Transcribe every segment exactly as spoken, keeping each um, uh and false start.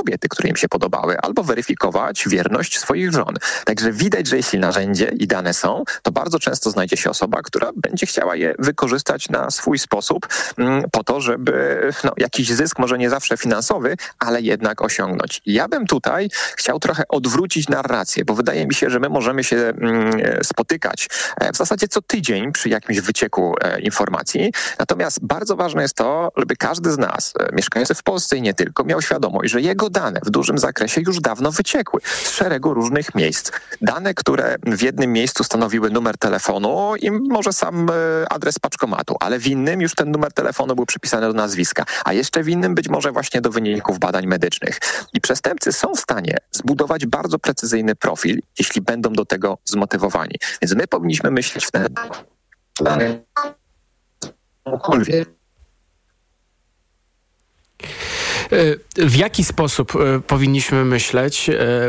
kobiety, które im się podobały, albo weryfikować wierność swoich żon. Także widać, że jeśli narzędzie i dane są, to bardzo często znajdzie się osoba, która będzie chciała je wykorzystać na swój sposób mm, po to, żeby no, jakiś zysk, może nie zawsze finansowy, ale jednak osiągnąć. Ja bym tutaj chciał trochę odwrócić narrację, bo wydaje mi się, że my możemy się mm, spotykać w zasadzie co tydzień przy jakimś wycieku e, informacji. Natomiast bardzo ważne jest to, żeby każdy z nas, e, mieszkający w Polsce i nie tylko, miał świadomość, że jego dane w dużym zakresie już dawno wyciekły z szeregu różnych miejsc. Dane, które w jednym miejscu stanowiły numer telefonu i może sam e, adres paczkomatu, ale w innym już ten numer telefonu był przypisany do nazwiska, a jeszcze w innym być może właśnie do wyników badań medycznych. I przestępcy są w stanie zbudować bardzo precyzyjny profil, jeśli będą do tego zmotywowani. Więc my powinniśmy myśleć w ten W jaki sposób powinniśmy myśleć?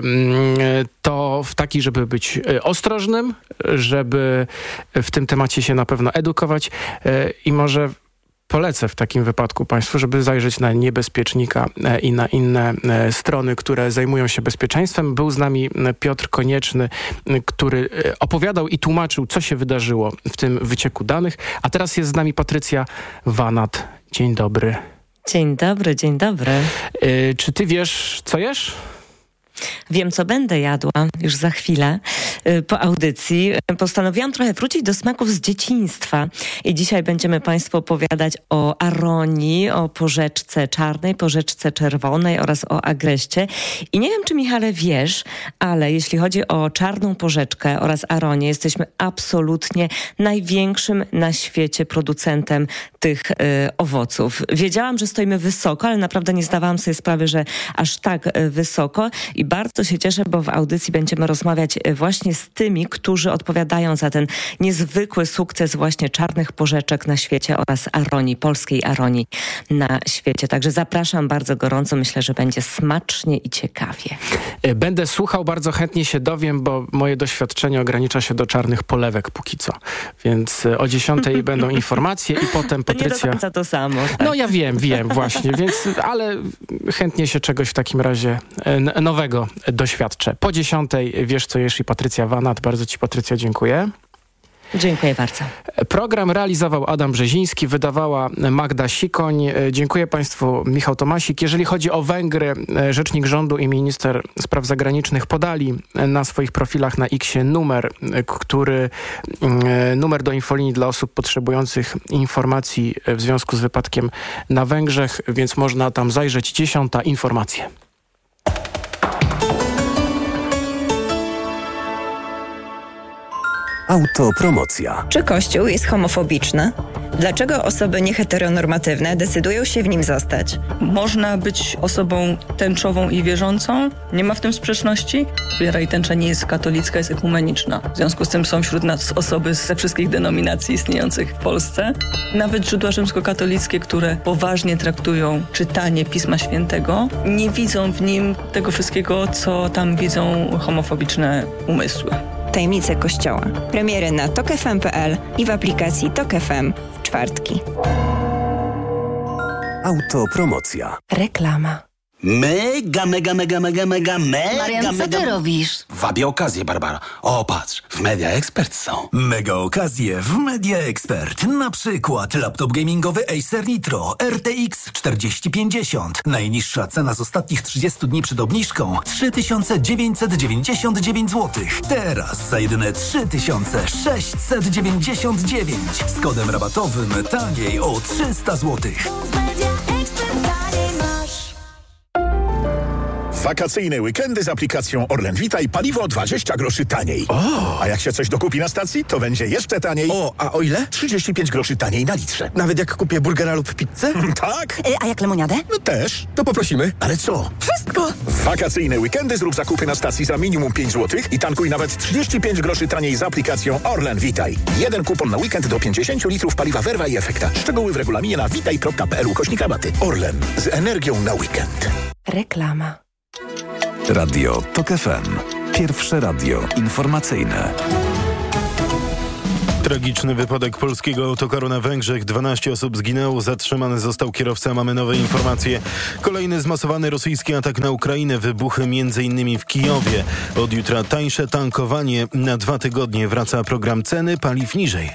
To w taki, żeby być ostrożnym, żeby w tym temacie się na pewno edukować i może polecę w takim wypadku Państwu, żeby zajrzeć na Niebezpiecznika i na inne strony, które zajmują się bezpieczeństwem. Był z nami Piotr Konieczny, który opowiadał i tłumaczył, co się wydarzyło w tym wycieku danych. A teraz jest z nami Patrycja Wanat. Dzień dobry. Dzień dobry, dzień dobry. Yy, czy ty wiesz, co jesz? Wiem, co będę jadła już za chwilę po audycji. Postanowiłam trochę wrócić do smaków z dzieciństwa i dzisiaj będziemy Państwu opowiadać o aronii, o porzeczce czarnej, porzeczce czerwonej oraz o agreście. I nie wiem, czy Michale wiesz, ale jeśli chodzi o czarną porzeczkę oraz aronię, jesteśmy absolutnie największym na świecie producentem tych y, owoców. Wiedziałam, że stoimy wysoko, ale naprawdę nie zdawałam sobie sprawy, że aż tak y, wysoko i bardzo się cieszę, bo w audycji będziemy rozmawiać właśnie z tymi, którzy odpowiadają za ten niezwykły sukces właśnie czarnych porzeczek na świecie oraz aronii, polskiej aronii na świecie. Także zapraszam bardzo gorąco. Myślę, że będzie smacznie i ciekawie. Będę słuchał, bardzo chętnie się dowiem, bo moje doświadczenie ogranicza się do czarnych polewek póki co. Więc o dziesiątej będą informacje i potem Patrycja... To nie do końca to samo. Tak? No ja wiem, wiem właśnie, więc ale chętnie się czegoś w takim razie n- nowego doświadczę. Po dziesiątej Wiesz, co jesz i Patrycja Wanat. Bardzo Ci, Patrycja, dziękuję. Dziękuję bardzo. Program realizował Adam Brzeziński, wydawała Magda Sikoń. Dziękuję Państwu, Michał Tomasik. Jeżeli chodzi o Węgry, rzecznik rządu i minister spraw zagranicznych podali na swoich profilach na X-ie numer, który numer do infolinii dla osób potrzebujących informacji w związku z wypadkiem na Węgrzech, więc można tam zajrzeć. Dziesiąta informacje. Autopromocja. Czy Kościół jest homofobiczny? Dlaczego osoby nieheteronormatywne decydują się w nim zostać? Można być osobą tęczową i wierzącą. Nie ma w tym sprzeczności. Wiara i tęcza nie jest katolicka, jest ekumeniczna. W związku z tym są wśród nas osoby ze wszystkich denominacji istniejących w Polsce. Nawet źródła rzymskokatolickie, które poważnie traktują czytanie Pisma Świętego, nie widzą w nim tego wszystkiego, co tam widzą homofobiczne umysły. Tajemnice Kościoła. Premiery na tok f m kropka p l i w aplikacji Tok F M w czwartki. Autopromocja. Reklama. Mega, mega, mega, mega, mega, mega, Marian, mega... co ty robisz? Wabię okazję, Barbara. O, patrz, w Media Expert są. Mega okazje w Media Expert. Na przykład laptop gamingowy Acer Nitro R T X czterdzieści pięćdziesiąt. Najniższa cena z ostatnich trzydziestu dni przed obniżką trzy tysiące dziewięćset dziewięćdziesiąt dziewięć złotych. Teraz za jedyne trzy tysiące sześćset dziewięćdziesiąt dziewięć. Z kodem rabatowym taniej o trzysta złotych. Wakacyjne weekendy z aplikacją Orlen Vitaj paliwo dwadzieścia groszy taniej. O! A jak się coś dokupi na stacji, to będzie jeszcze taniej. O, a o ile? trzydzieści pięć groszy taniej na litrze. Nawet jak kupię burgera lub pizzę? Tak? Y, a jak lemoniadę? No też. To poprosimy. Ale co? Wszystko! W wakacyjne weekendy zrób zakupy na stacji za minimum pięć złotych i tankuj nawet trzydzieści pięć groszy taniej z aplikacją Orlen Vitaj. Jeden kupon na weekend do pięćdziesiąt litrów paliwa Verva i Efekta. Szczegóły w regulaminie na witaj kropka p l ukośnik rabaty. Orlen. Z energią na weekend. Reklama. Radio Tok F M. Pierwsze radio informacyjne. Tragiczny wypadek polskiego autokaru na Węgrzech. dwanaście osób zginęło, zatrzymany został kierowca. Mamy nowe informacje. Kolejny zmasowany rosyjski atak na Ukrainę. Wybuchy między innymi w Kijowie. Od jutra tańsze tankowanie. Na dwa tygodnie wraca program ceny paliw niżej.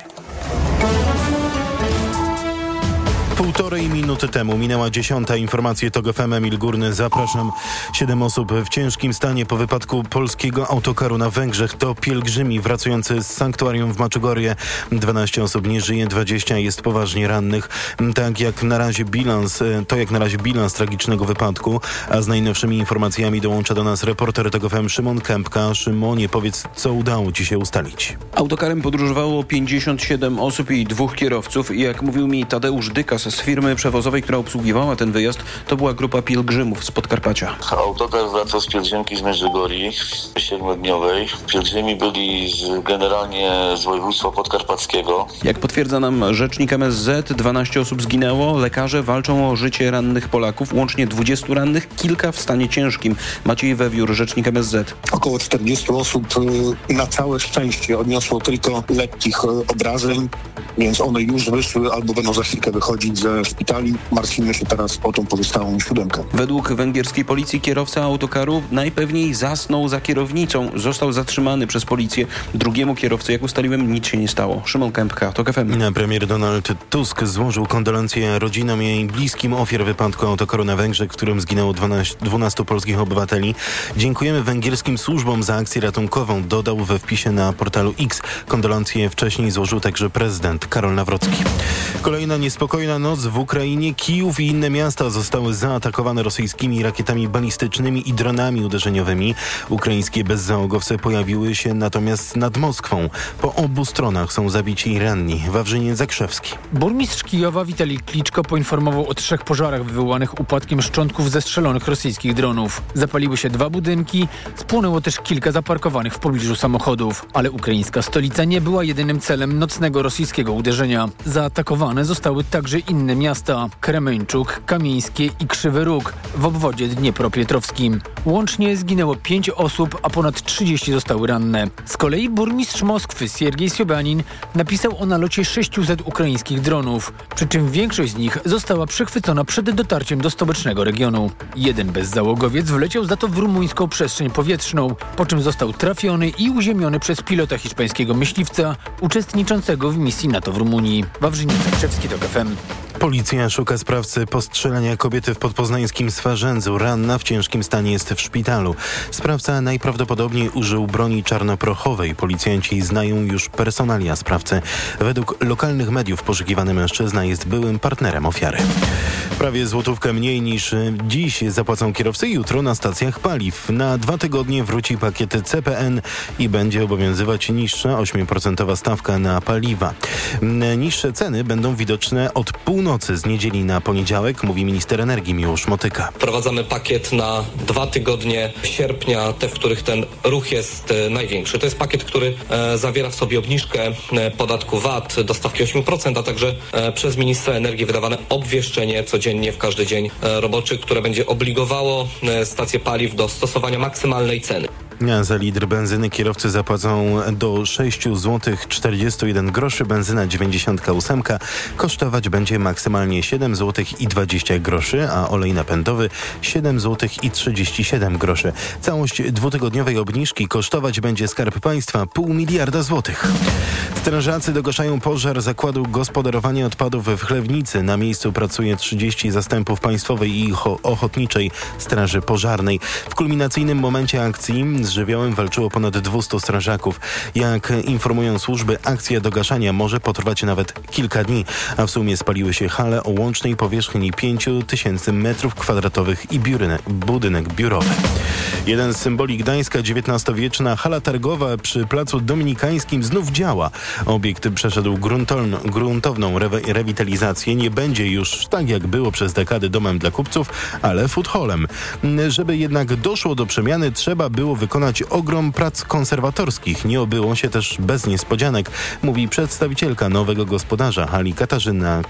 Półtorej minuty temu minęła dziesiąta. Informacje TOG F M. Emil Górny. Zapraszam. Siedem osób w ciężkim stanie po wypadku polskiego autokaru na Węgrzech. To pielgrzymi wracający z sanktuarium w Maczugorje. dwanaście osób nie żyje, dwadzieścia jest poważnie rannych. Tak jak na razie bilans, to jak na razie bilans tragicznego wypadku, a z najnowszymi informacjami dołącza do nas reporter TOG F M Szymon Kępka. Szymonie, powiedz, co udało ci się ustalić? Autokarem podróżowało pięćdziesiąt siedem osób i dwóch kierowców. I jak mówił mi Tadeusz Dykas z firmy przewozowej, która obsługiwała ten wyjazd, to była grupa pielgrzymów z Podkarpacia. Autokar wracał z pielgrzymki z Medjugorji siedmiodniowej. Pielgrzymi byli z, generalnie z województwa podkarpackiego. Jak potwierdza nam rzecznik M S Z, dwanaście osób zginęło. Lekarze walczą o życie rannych Polaków. Łącznie dwudziestu rannych, kilka w stanie ciężkim. Maciej Wewiór, rzecznik M S Z. Około czterdziestu osób na całe szczęście odniosło tylko lekkich obrażeń, więc one już wyszły albo będą za chwilkę wychodzić ze szpitali. Martwimy się teraz o tą pozostałą siódemkę. Według węgierskiej policji kierowca autokaru najpewniej zasnął za kierownicą. Został zatrzymany przez policję. Drugiemu kierowcy, jak ustaliłem, nic się nie stało. Szymon Kępka, TOG F M. Premier Donald Tusk złożył kondolencje rodzinom i bliskim ofiar wypadku autokaru na Węgrzech, w którym zginęło dwunastu polskich obywateli. Dziękujemy węgierskim służbom za akcję ratunkową, dodał we wpisie na portalu X. Kondolencje wcześniej złożył także prezydent Karol Nawrocki. Kolejna niespokojna noc w Ukrainie. Kijów i inne miasta zostały zaatakowane rosyjskimi rakietami balistycznymi i dronami uderzeniowymi. Ukraińskie bezzałogowce pojawiły się natomiast nad Moskwą. Po obu stronach są zabici i ranni. Wawrzyniec Zakrzewski. Burmistrz Kijowa Witalij Kliczko poinformował o trzech pożarach wywołanych upadkiem szczątków zestrzelonych rosyjskich dronów. Zapaliły się dwa budynki, spłonęło też kilka zaparkowanych w pobliżu samochodów. Ale ukraińska stolica nie była jedynym celem nocnego rosyjskiego uderzenia. Zaatakowane zostały także inne miasta: Kremeńczuk, Kamieńskie i Krzywy Róg w obwodzie dniepropietrowskim. Łącznie zginęło pięć osób, a ponad trzydzieści zostały ranne. Z kolei burmistrz Moskwy Siergiej Sobjanin napisał o nalocie sześciuset ukraińskich dronów, przy czym większość z nich została przechwycona przed dotarciem do stołecznego regionu. Jeden bezzałogowiec wleciał za to w rumuńską przestrzeń powietrzną, po czym został trafiony i uziemiony przez pilota hiszpańskiego myśliwca uczestniczącego w misji NATO w Rumunii. Wawrzyniec Zakrzewski, TOG F M. Policja szuka sprawcy postrzelenia kobiety w podpoznańskim Swarzędzu. Ranna w ciężkim stanie jest w szpitalu. Sprawca najprawdopodobniej użył broni czarnoprochowej. Policjanci znają już personalia sprawcy. Według lokalnych mediów poszukiwany mężczyzna jest byłym partnerem ofiary. Prawie złotówkę mniej niż dziś zapłacą kierowcy jutro na stacjach paliw. Na dwa tygodnie wróci pakiet C P N i będzie obowiązywać niższa ośmioprocentowa stawka na paliwa. Niższe ceny będą widoczne od północy z niedzieli na poniedziałek, mówi minister energii Miłosz Motyka. Wprowadzamy pakiet na dwa tygodnie sierpnia, te, w których ten ruch jest e, największy. To jest pakiet, który e, zawiera w sobie obniżkę e, podatku V A T do stawki osiem procent, a także e, przez ministra energii wydawane obwieszczenie codziennie w każdy dzień e, roboczy, które będzie obligowało e, stacje paliw do stosowania maksymalnej ceny. Za litr benzyny kierowcy zapłacą do sześć złotych czterdzieści jeden groszy. Benzyna dziewięćdziesiąt osiem kosztować będzie maksymalnie siedem złotych dwadzieścia groszy, a olej napędowy siedem złotych trzydzieści siedem groszy. Całość dwutygodniowej obniżki kosztować będzie Skarb Państwa pół miliarda złotych. Strażacy dogaszają pożar zakładu gospodarowania odpadów w Chlewnicy. Na miejscu pracuje trzydzieści zastępów Państwowej i Ochotniczej Straży Pożarnej. W kulminacyjnym momencie akcji z żywiołem walczyło ponad dwieście strażaków. Jak informują służby, akcja dogaszania może potrwać nawet kilka dni, a w sumie spaliły się hale o łącznej powierzchni pięć tysięcy metrów kwadratowych i biurynek, budynek biurowy. Jeden z symboli Gdańska, dziewiętnastowieczna hala targowa przy Placu Dominikańskim znów działa. Obiekt przeszedł gruntowną, gruntowną rewe, rewitalizację. Nie będzie już tak jak było przez dekady domem dla kupców, ale food hallem. Żeby jednak doszło do przemiany, trzeba było wykonać ogrom prac konserwatorskich. Nie obyło się też bez niespodzianek, mówi przedstawicielka nowego gospodarza hali Katarzyna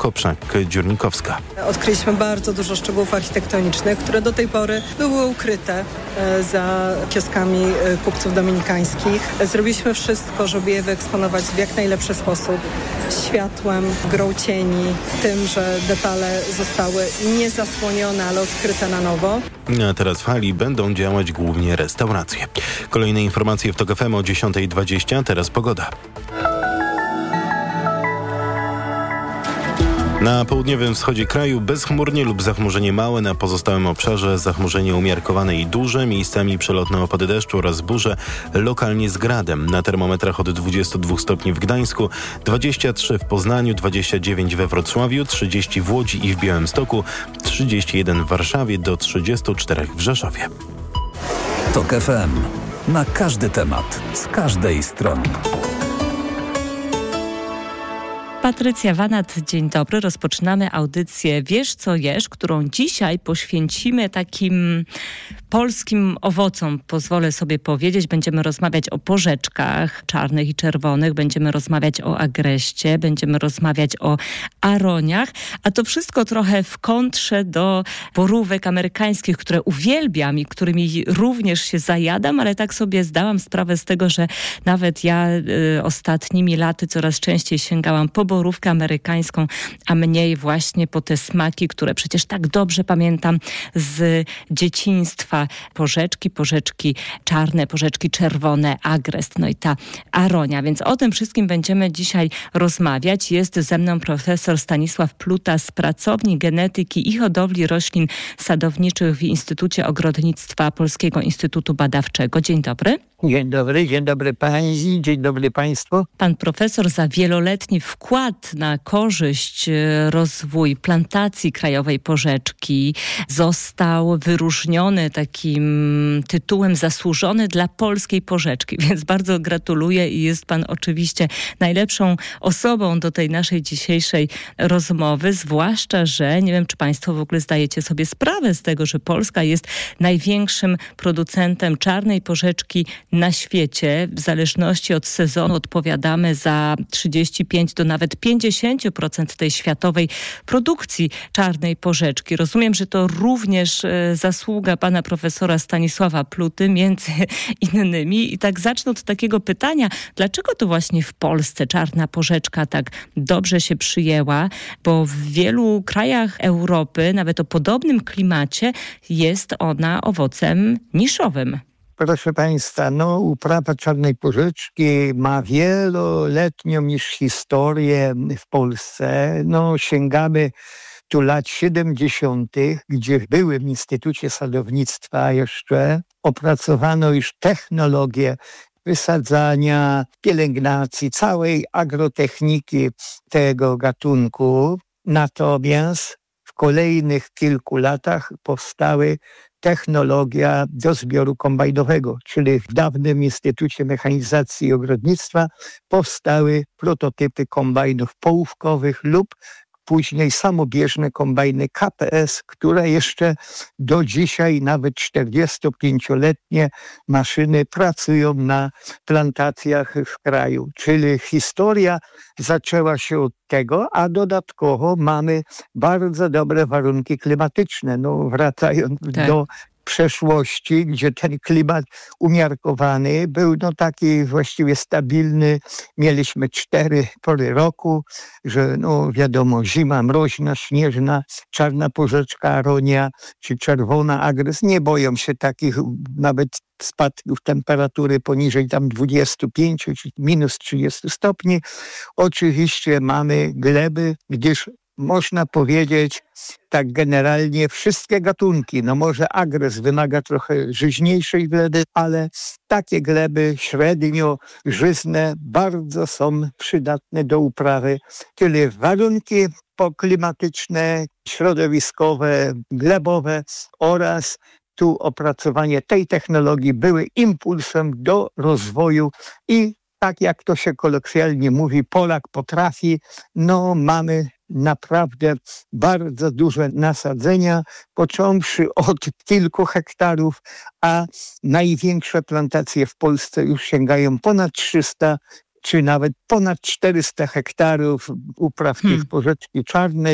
Kopszak-Dziurnikowska. Odkryliśmy bardzo dużo szczegółów architektonicznych, które do tej pory były ukryte za kioskami kupców dominikańskich. Zrobiliśmy wszystko, żeby je wyeksponować w jak najlepszy sposób. Światłem, grą cieni, tym, że detale zostały nie zasłonione, ale odkryte na nowo. A teraz w hali będą działać głównie restauracje. Kolejne informacje w TOK F M o dziesiąta dwadzieścia, teraz pogoda. Na południowym wschodzie kraju bezchmurnie lub zachmurzenie małe, na pozostałym obszarze zachmurzenie umiarkowane i duże, miejscami przelotne opady deszczu oraz burze, lokalnie z gradem. Na termometrach od dwudziestu dwóch stopni w Gdańsku, dwadzieścia trzy w Poznaniu, dwadzieścia dziewięć we Wrocławiu, trzydzieści w Łodzi i w Białymstoku, trzydzieści jeden w Warszawie, do trzydziestu czterech w Rzeszowie. TOK F M. Na każdy temat, z każdej strony. Patrycja Wanat, dzień dobry. Rozpoczynamy audycję Wiesz co jesz, którą dzisiaj poświęcimy takim polskim owocom. Pozwolę sobie powiedzieć, będziemy rozmawiać o porzeczkach czarnych i czerwonych, będziemy rozmawiać o agreście, będziemy rozmawiać o aroniach, a to wszystko trochę w kontrze do borówek amerykańskich, które uwielbiam i którymi również się zajadam, ale tak sobie zdałam sprawę z tego, że nawet ja y, ostatnimi laty coraz częściej sięgałam po borówkę amerykańską, a mniej właśnie po te smaki, które przecież tak dobrze pamiętam z dzieciństwa. Porzeczki, porzeczki czarne, porzeczki czerwone, agrest, no i ta aronia. Więc o tym wszystkim będziemy dzisiaj rozmawiać. Jest ze mną profesor Stanisław Pluta z Pracowni Genetyki i Hodowli Roślin Sadowniczych w Instytucie Ogrodnictwa Polskiego Instytutu Badawczego. Dzień dobry. Dzień dobry, dzień dobry pani, dzień dobry państwu. Pan profesor za wieloletni wkład na korzyść, rozwój plantacji krajowej porzeczki został wyróżniony takim tytułem zasłużony dla polskiej porzeczki, więc bardzo gratuluję i jest pan oczywiście najlepszą osobą do tej naszej dzisiejszej rozmowy, zwłaszcza, że nie wiem, czy państwo w ogóle zdajecie sobie sprawę z tego, że Polska jest największym producentem czarnej porzeczki na świecie. W zależności od sezonu odpowiadamy za trzydzieści pięć do nawet pięćdziesiąt procent tej światowej produkcji czarnej porzeczki. Rozumiem, że to również e, zasługa pana profesora Stanisława Pluty, między innymi. I tak zacznę od takiego pytania, dlaczego to właśnie w Polsce czarna porzeczka tak dobrze się przyjęła, bo w wielu krajach Europy, nawet o podobnym klimacie, jest ona owocem niszowym. Proszę państwa, no uprawa czarnej porzeczki ma wieloletnią już historię w Polsce. No sięgamy tu lat siedemdziesiątych, gdzie w byłym Instytucie Sadownictwa jeszcze opracowano już technologię wysadzania, pielęgnacji, całej agrotechniki tego gatunku. Natomiast w kolejnych kilku latach powstały technologia do zbioru kombajnowego, czyli w dawnym Instytucie Mechanizacji i Ogrodnictwa powstały prototypy kombajnów połówkowych lub później samobieżne kombajny K P S, które jeszcze do dzisiaj, nawet czterdziestopięcioletnie maszyny pracują na plantacjach w kraju. Czyli historia zaczęła się od tego, a dodatkowo mamy bardzo dobre warunki klimatyczne. No, wracając tak. do przeszłości, gdzie ten klimat umiarkowany był no taki właściwie stabilny. Mieliśmy cztery pory roku, że no wiadomo, zima mroźna, śnieżna, czarna porzeczka, aronia czy czerwona agres nie boją się takich nawet spadków temperatury poniżej tam dwudziestu pięciu czy minus trzydziestu stopni. Oczywiście mamy gleby, gdyż można powiedzieć tak generalnie wszystkie gatunki, no może agres wymaga trochę żyźniejszej gleby, ale takie gleby średnio żyzne bardzo są przydatne do uprawy. Tyle warunki poklimatyczne, środowiskowe, glebowe oraz tu opracowanie tej technologii były impulsem do rozwoju i tak jak to się kolokwialnie mówi, Polak potrafi, no mamy naprawdę bardzo duże nasadzenia, począwszy od kilku hektarów, a największe plantacje w Polsce już sięgają ponad trzysta czy nawet ponad czterysta hektarów upraw hmm. porzeczki czarnej.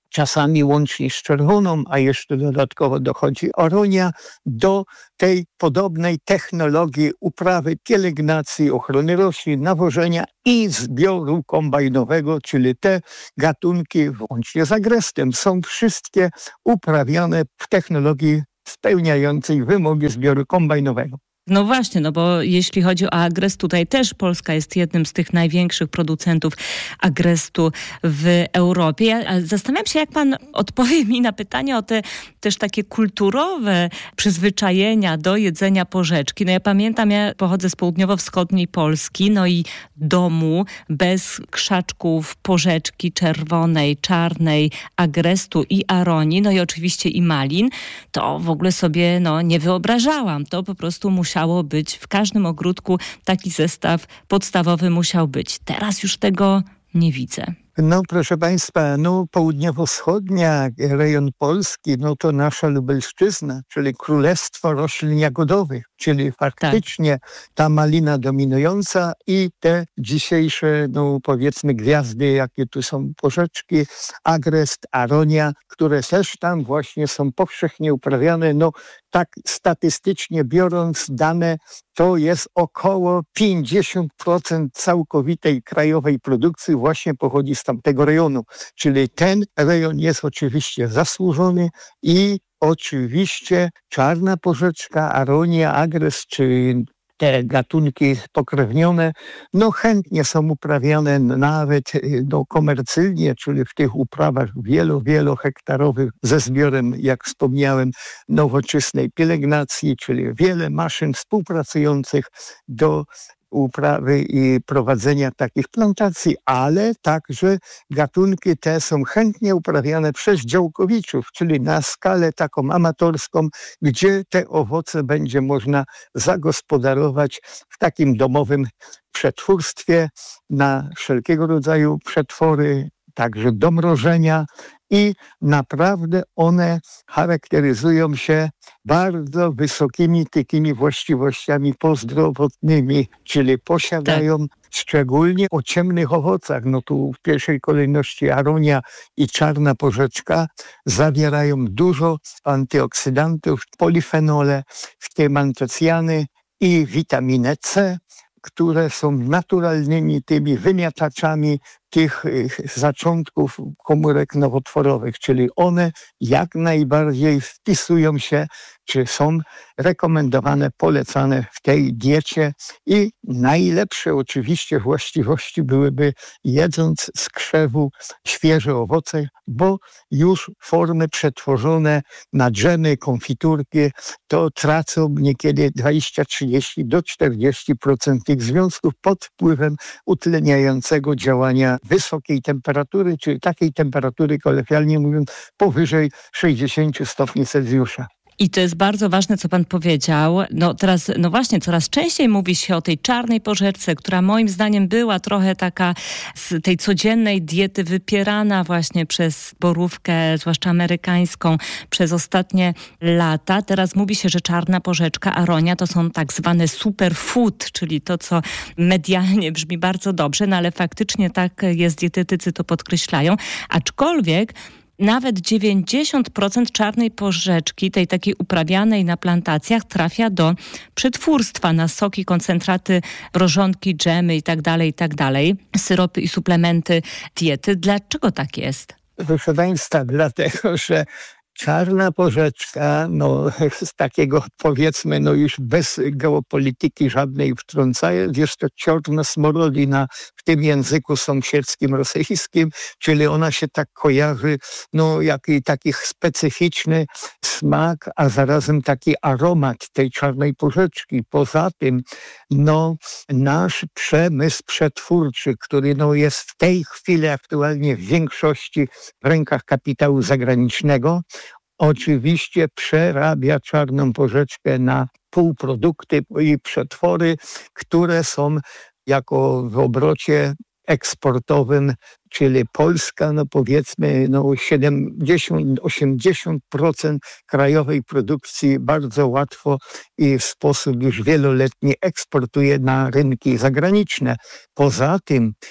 czasami łącznie z czerwoną, a jeszcze dodatkowo dochodzi aronia, do tej podobnej technologii uprawy, pielęgnacji, ochrony roślin, nawożenia i zbioru kombajnowego, czyli te gatunki, łącznie z agrestem, są wszystkie uprawiane w technologii spełniającej wymogi zbioru kombajnowego. No właśnie, no bo jeśli chodzi o agres, tutaj też Polska jest jednym z tych największych producentów agrestu w Europie. Ja zastanawiam się, jak pan odpowie mi na pytanie o te też takie kulturowe przyzwyczajenia do jedzenia porzeczki. No ja pamiętam, ja pochodzę z południowo-wschodniej Polski, no i domu bez krzaczków porzeczki czerwonej, czarnej, agrestu i aronii, no i oczywiście i malin, to w ogóle sobie no, nie wyobrażałam. To po prostu musiało być w każdym ogródku, taki zestaw podstawowy musiał być. Teraz już tego nie widzę. No proszę Państwa, no południowo-wschodnia, rejon Polski, no to nasza Lubelszczyzna, czyli królestwo roślin jagodowych, czyli faktycznie tak. Ta malina dominująca i te dzisiejsze, no powiedzmy gwiazdy, jakie tu są porzeczki, agrest, aronia, które też tam właśnie są powszechnie uprawiane, no tak statystycznie biorąc dane, to jest około pięćdziesiąt procent całkowitej krajowej produkcji właśnie pochodzi z tamtego rejonu. Czyli ten rejon jest oczywiście zasłużony i oczywiście czarna porzeczka, aronia, agres czy te gatunki pokrewnione, no chętnie są uprawiane nawet no, komercyjnie, czyli w tych uprawach wielo, wielohektarowych ze zbiorem, jak wspomniałem, nowoczesnej pielęgnacji, czyli wiele maszyn współpracujących do uprawy i prowadzenia takich plantacji, ale także gatunki te są chętnie uprawiane przez działkowiczów, czyli na skalę taką amatorską, gdzie te owoce będzie można zagospodarować w takim domowym przetwórstwie na wszelkiego rodzaju przetwory, także do mrożenia i naprawdę one charakteryzują się bardzo wysokimi takimi właściwościami prozdrowotnymi, czyli posiadają tak. szczególnie o ciemnych owocach, no tu w pierwszej kolejności aronia i czarna porzeczka zawierają dużo antyoksydantów, polifenole, w tym antocjany i witaminę C, które są naturalnymi tymi wymiataczami tych zaczątków komórek nowotworowych, czyli one jak najbardziej wpisują się, czy są rekomendowane, polecane w tej diecie i najlepsze oczywiście właściwości byłyby jedząc z krzewu świeże owoce, bo już formy przetworzone na dżemy, konfiturki, to tracą niekiedy dwadzieścia, trzydzieści do czterdziestu procent tych związków pod wpływem utleniającego działania wysokiej temperatury, czyli takiej temperatury, kolokwialnie mówiąc, powyżej sześćdziesiąt stopni Celsjusza. I to jest bardzo ważne, co pan powiedział. No teraz, no właśnie, coraz częściej mówi się o tej czarnej porzeczce, która moim zdaniem była trochę taka z tej codziennej diety wypierana właśnie przez borówkę, zwłaszcza amerykańską, przez ostatnie lata. Teraz mówi się, że czarna porzeczka, aronia to są tak zwane superfood, czyli to, co medialnie brzmi bardzo dobrze, no ale faktycznie tak jest, dietetycy to podkreślają. Aczkolwiek nawet dziewięćdziesiąt procent czarnej porzeczki, tej takiej uprawianej na plantacjach, trafia do przetwórstwa na soki, koncentraty, mrożonki, dżemy i tak dalej, i tak dalej, syropy i suplementy diety. Dlaczego tak jest? Proszę Państwa, dlatego, że czarna porzeczka, no z takiego powiedzmy, no już bez geopolityki żadnej wtrącając, jest to czarna smorодina w tym języku sąsiedzkim rosyjskim, czyli ona się tak kojarzy, no jak i taki specyficzny smak, a zarazem taki aromat tej czarnej porzeczki. Poza tym, no nasz przemysł przetwórczy, który no jest w tej chwili aktualnie w większości w rękach kapitału zagranicznego, oczywiście przerabia czarną porzeczkę na półprodukty i przetwory, które są jako w obrocie eksportowym, czyli Polska, no powiedzmy, no siedemdziesiąt do osiemdziesięciu procent krajowej produkcji bardzo łatwo i w sposób już wieloletni eksportuje na rynki zagraniczne. Poza tym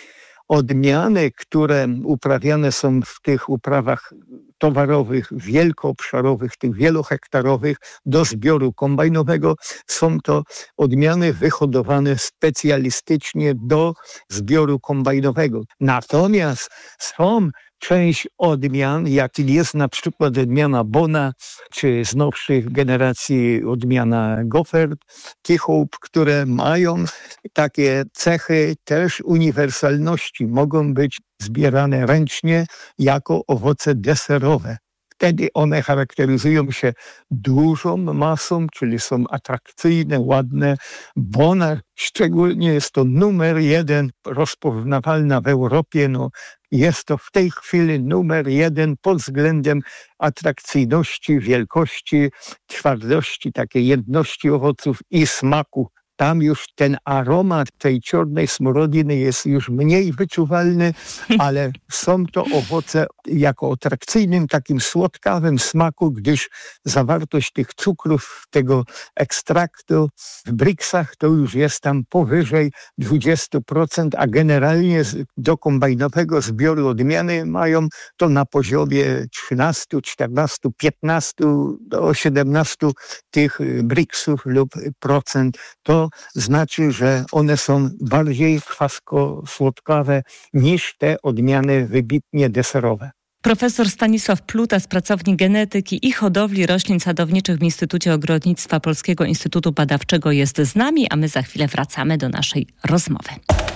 odmiany, które uprawiane są w tych uprawach towarowych, wielkoobszarowych, tych wielohektarowych do zbioru kombajnowego, są to odmiany wyhodowane specjalistycznie do zbioru kombajnowego. Natomiast są część odmian, jak jest na przykład odmiana Bona, czy z nowszych generacji odmiana Goffert, Keyhope, które mają takie cechy też uniwersalności. Mogą być zbierane ręcznie jako owoce deserowe. Wtedy one charakteryzują się dużą masą, czyli są atrakcyjne, ładne. Bona szczególnie jest to numer jeden rozpoznawalna w Europie. No, jest to w tej chwili numer jeden pod względem atrakcyjności, wielkości, twardości, takiej jedności owoców i smaku. Tam już ten aromat tej czarnej smorodiny jest już mniej wyczuwalny, ale są to owoce jako atrakcyjnym, takim słodkawym smaku, gdyż zawartość tych cukrów, tego ekstraktu w briksach to już jest tam powyżej dwadzieścia procent, a generalnie do kombajnowego zbioru odmiany mają to na poziomie trzynaście, czternaście, piętnaście do siedemnaście tych briksów lub procent. To znaczy, że one są bardziej kwasko-słodkawe niż te odmiany wybitnie deserowe. Profesor Stanisław Pluta z pracowni genetyki i hodowli roślin sadowniczych w Instytucie Ogrodnictwa Polskiego Instytutu Badawczego jest z nami, a my za chwilę wracamy do naszej rozmowy.